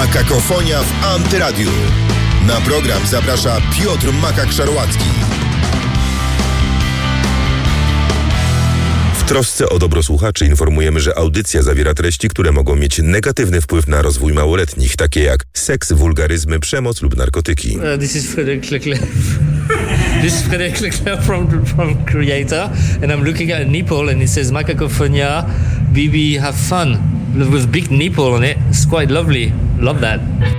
Makakofonia w Antyradiu. Na program zaprasza Piotr Makak-Szarłacki. W trosce o dobro słuchaczy informujemy, że audycja zawiera treści, które mogą mieć negatywny wpływ na rozwój małoletnich, takie jak seks, wulgaryzmy, przemoc lub narkotyki. This is Frédéric Leclerc. This is Frédéric Leclerc from Creator, and I'm looking at a nipple, and it says Makakofonia, BB, have fun, with big nipple on it. It's quite lovely. Love that.